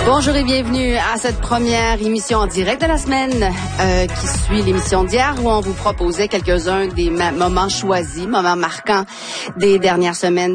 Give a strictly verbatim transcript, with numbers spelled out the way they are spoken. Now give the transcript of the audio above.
Bonjour et bienvenue à cette première émission en direct de la semaine euh, qui suit l'émission d'hier où on vous proposait quelques-uns des moments choisis, moments marquants des dernières semaines